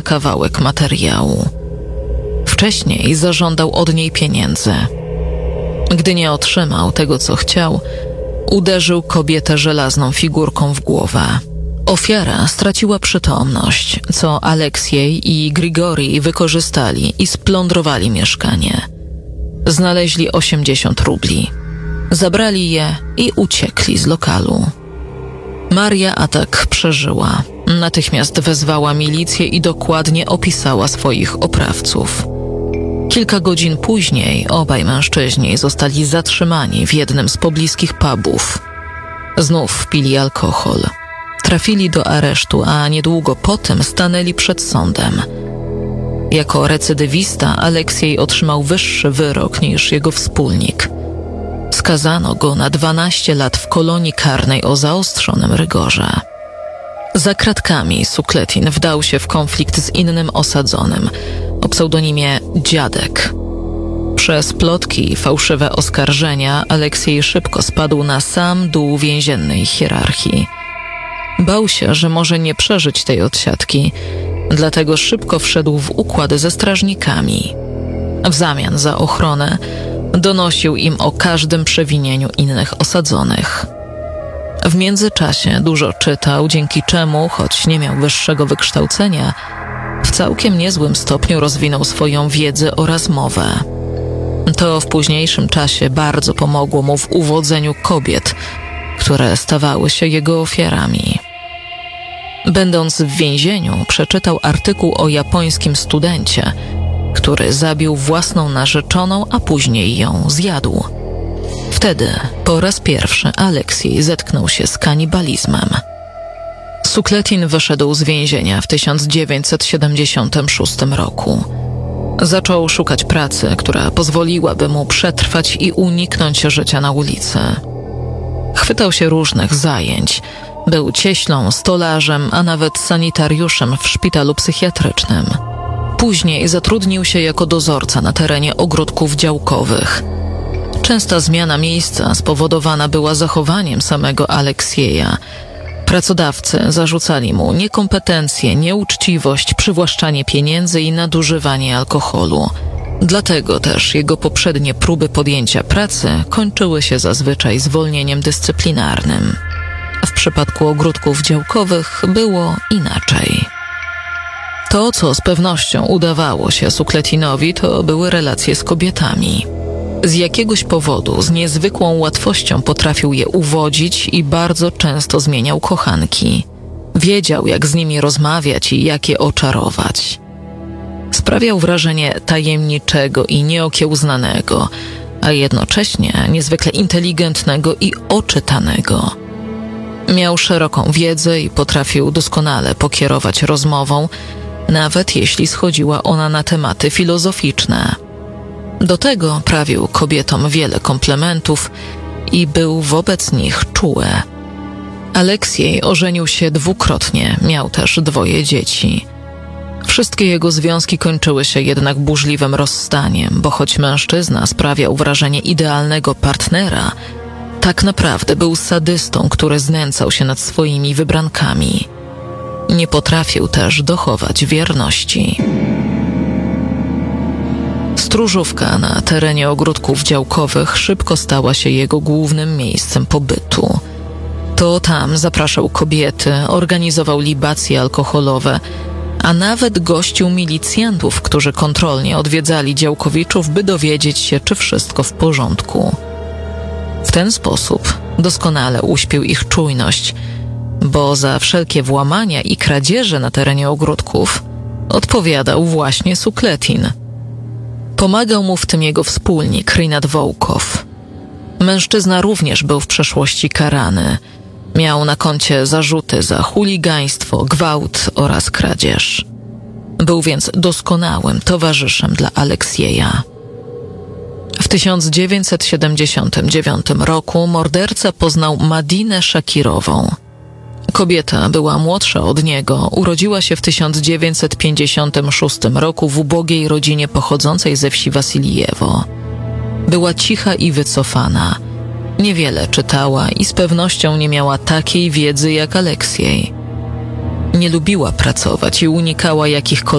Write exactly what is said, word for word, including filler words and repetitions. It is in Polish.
kawałek materiału. Wcześniej zażądał od niej pieniędzy. Gdy nie otrzymał tego, co chciał, uderzył kobietę żelazną figurką w głowę. Ofiara straciła przytomność, co Aleksiej i Grigorij wykorzystali i splądrowali mieszkanie. Znaleźli osiemdziesiąt rubli. Zabrali je i uciekli z lokalu. Maria atak przeżyła. Natychmiast wezwała milicję i dokładnie opisała swoich oprawców. Kilka godzin później obaj mężczyźni zostali zatrzymani w jednym z pobliskich pubów. Znów pili alkohol. Trafili do aresztu, a niedługo potem stanęli przed sądem. Jako recydywista Aleksiej otrzymał wyższy wyrok niż jego wspólnik. Skazano go na dwanaście lat w kolonii karnej o zaostrzonym rygorze. Za kratkami Sukletin wdał się w konflikt z innym osadzonym o pseudonimie Dziadek. Przez plotki i fałszywe oskarżenia Aleksiej szybko spadł na sam dół więziennej hierarchii. Bał się, że może nie przeżyć tej odsiadki, dlatego szybko wszedł w układy ze strażnikami. W zamian za ochronę donosił im o każdym przewinieniu innych osadzonych. W międzyczasie dużo czytał, dzięki czemu, choć nie miał wyższego wykształcenia, w całkiem niezłym stopniu rozwinął swoją wiedzę oraz mowę. To w późniejszym czasie bardzo pomogło mu w uwodzeniu kobiet, które stawały się jego ofiarami. Będąc w więzieniu, przeczytał artykuł o japońskim studencie, który zabił własną narzeczoną, a później ją zjadł. Wtedy po raz pierwszy Aleksiej zetknął się z kanibalizmem. Sukletin wyszedł z więzienia w tysiąc dziewięćset siedemdziesiątym szóstym roku. Zaczął szukać pracy, która pozwoliłaby mu przetrwać i uniknąć życia na ulicy. Chwytał się różnych zajęć. Był cieślą, stolarzem, a nawet sanitariuszem w szpitalu psychiatrycznym. Później zatrudnił się jako dozorca na terenie ogródków działkowych. Częsta zmiana miejsca spowodowana była zachowaniem samego Aleksieja. Pracodawcy zarzucali mu niekompetencję, nieuczciwość, przywłaszczanie pieniędzy i nadużywanie alkoholu. Dlatego też jego poprzednie próby podjęcia pracy kończyły się zazwyczaj zwolnieniem dyscyplinarnym. W przypadku ogródków działkowych było inaczej. To, co z pewnością udawało się Sukletinowi, to były relacje z kobietami. Z jakiegoś powodu z niezwykłą łatwością potrafił je uwodzić i bardzo często zmieniał kochanki. Wiedział, jak z nimi rozmawiać i jak je oczarować. Sprawiał wrażenie tajemniczego i nieokiełznanego, a jednocześnie niezwykle inteligentnego i oczytanego. Miał szeroką wiedzę i potrafił doskonale pokierować rozmową, nawet jeśli schodziła ona na tematy filozoficzne. Do tego prawił kobietom wiele komplementów i był wobec nich czuły. Aleksiej ożenił się dwukrotnie, miał też dwoje dzieci. Wszystkie jego związki kończyły się jednak burzliwym rozstaniem, bo choć mężczyzna sprawiał wrażenie idealnego partnera, tak naprawdę był sadystą, który znęcał się nad swoimi wybrankami. Nie potrafił też dochować wierności. Stróżówka na terenie ogródków działkowych szybko stała się jego głównym miejscem pobytu. To tam zapraszał kobiety, organizował libacje alkoholowe, a nawet gościł milicjantów, którzy kontrolnie odwiedzali działkowiczów, by dowiedzieć się, czy wszystko w porządku. W ten sposób doskonale uśpił ich czujność, bo za wszelkie włamania i kradzieże na terenie ogródków odpowiadał właśnie Sukletin. Pomagał mu w tym jego wspólnik Rinat Wołkow. Mężczyzna również był w przeszłości karany. Miał na koncie zarzuty za chuligaństwo, gwałt oraz kradzież. Był więc doskonałym towarzyszem dla Aleksieja. W tysiąc dziewięćset siedemdziesiątym dziewiątym roku morderca poznał Madinę Szakirową. Kobieta była młodsza od niego, urodziła się w tysiąc dziewięćset pięćdziesiątym szóstym roku w ubogiej rodzinie pochodzącej ze wsi Wasilijewo. Była cicha i wycofana. Niewiele czytała i z pewnością nie miała takiej wiedzy jak Aleksiej. Nie lubiła pracować i unikała jakichkolwiek